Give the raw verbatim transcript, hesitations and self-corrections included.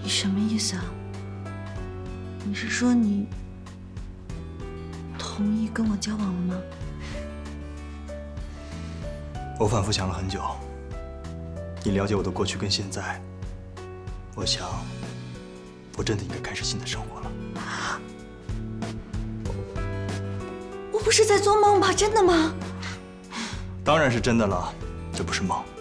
你什么意思啊？你是说你同意跟我交往了吗？ 我反复想了很久，你了解我的过去跟现在，我想，我真的应该开始新的生活了。 我不是在做梦吧？真的吗？ 当然是真的了，这不是梦。